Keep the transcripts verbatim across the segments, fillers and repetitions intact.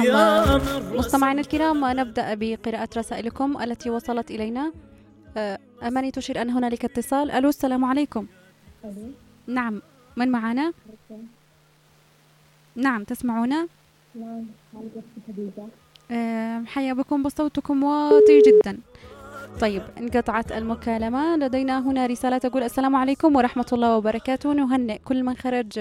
مستمعينا الكرام، نبدأ بقراءة رسائلكم التي وصلت إلينا. أماني تشير أن هنالك اتصال. ألو، السلام عليكم. ألو. نعم، من معنا؟ نعم، تسمعونا؟ نعم، خديجة. أه حيا بكم، بصوتكم واطي جدا. طيب، انقطعت المكالمة. لدينا هنا رسالة تقول: السلام عليكم ورحمة الله وبركاته. نهنئ كل من خرج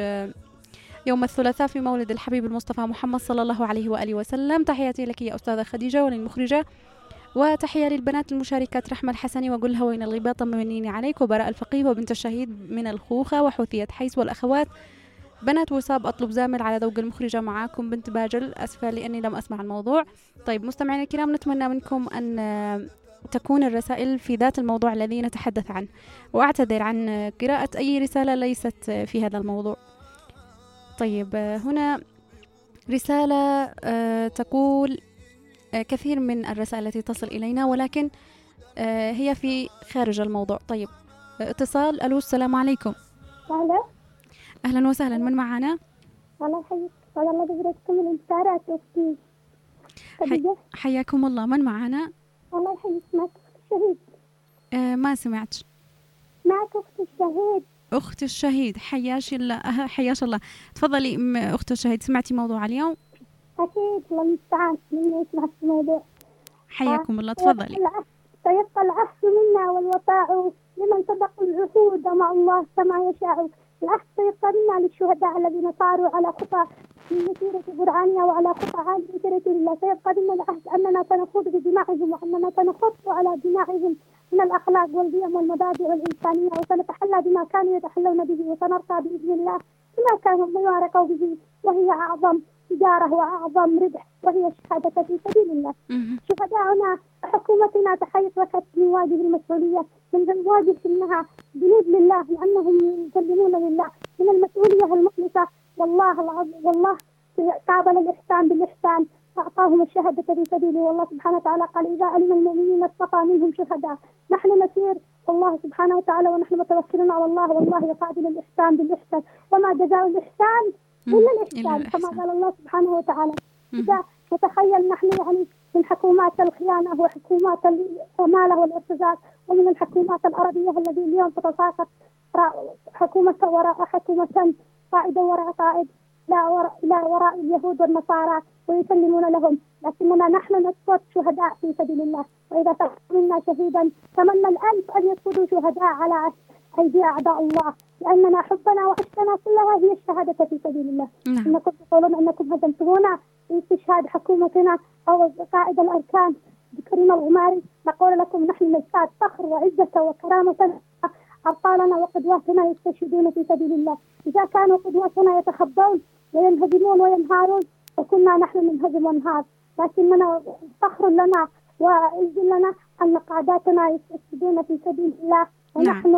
يوم الثلاثاء في مولد الحبيب المصطفى محمد صلى الله عليه وآله وسلم. تحياتي لك يا أستاذة خديجة وللمخرجة، وتحية للبنات المشاركات: رحمة الحسني وقلها وين الغيبة طمنيني عليك، وبراء الفقيه وبنت الشهيد من الخوخة، وحوثية حيس، والأخوات بنات وصاب أطلب زامل على ذوق المخرجة معاكم بنت باجل. أسفة لأني لم أسمع الموضوع. طيب مستمعينا الكرام، نتمنى منكم أن تكون الرسائل في ذات الموضوع الذي نتحدث عنه، وأعتذر عن قراءة أي رسالة ليست في هذا الموضوع. طيب، هنا رسالة تقول: كثير من الرسائل التي تصل إلينا ولكن هي في خارج الموضوع. طيب، اتصال. ألو، السلام عليكم. أهلا أهلا وسهلا، من معنا؟ الله يحييك، والله بجرتكم الانتصارات أختي خديجة. حياكم الله، من معنا؟ الله يحييك، معك أخت الشهيد. آه ما سمعت. معك أخت الشهيد. أخت الشهيد، حياش الله. حياش الله، تفضلي أخت الشهيد. سمعتي موضوع اليوم؟ أكيد، الله المستعان من يسمع في الموضوع. حياكم الله، تفضلي. سيبقى العهد منا والوفاء لمن صدقوا العهود مع الله كما يشاء. العهد سيبقى منا للشهداء الذين صاروا على خطى مسيرة برهانية وعلى خطى عالي مسيرة الله. سيبقى منا العهد أننا سنخوض بدمائهم، وأننا سنخط على دمائهم من الأخلاق والقيم والمبادئ والإنسانية، وسنتحلى بما كانوا يتحلون به، وسنرقى بإذن الله بما كانوا يوارقوا به، وهي أعظم تجارة وأعظم ربح، وهي الشهادة في سبيل الله. شهداؤنا حكومتنا تحيط وقت من واجب المسؤولية، من الواجب أنها جنود لله لأنهم يسلمون لله، من المسؤولية المخلصة. والله العظيم، والله قابل الإحسان بالإحسان فأعطاهم الشهادة في سبيله. والله سبحانه وتعالى قال: إذا علم المؤمنين اصطفى منهم شهداء. نحن نسير والله سبحانه وتعالى ونحن متوكلون على الله، والله يقابل الإحسان بالإحسان، وما جزاء الإحسان إلا الإحسان كما قال الله سبحانه وتعالى. إذا نتخيل نحن يعني من حكومات الخيانة وحكومات العمالة والابتزاز، ومن الحكومات العربية التي اليوم تتساقط حكومة وراء حكومة، قائدة وراء قائد، لا وراء, لا وراء اليهود والنصارى ويسلمون لهم، لكننا نحن نسقط شهداء في سبيل الله. وإذا سقط منا شهيدا تمنى الألف أن يسقطوا شهداء على أيدي أعداء الله، لأننا حبنا وعشقنا كلها هي الشهادة في سبيل الله. نعم. إنكم تقولون أنكم هزمتمونا في استشهاد حكومتنا أو قائد الأركان كريم الغماري، نقول لكم نحن نزداد فخر وعزة وكرامة. أبطالنا وقدواتنا يستشهدون في سبيل الله. إذا كانوا قدواتنا يتخبون وينهزمون وينهارون، فكنا نحن ننهزم وننهار، لكننا فخر لنا وعز لنا أن قاداتنا يستشهدون في سبيل الله، ونحن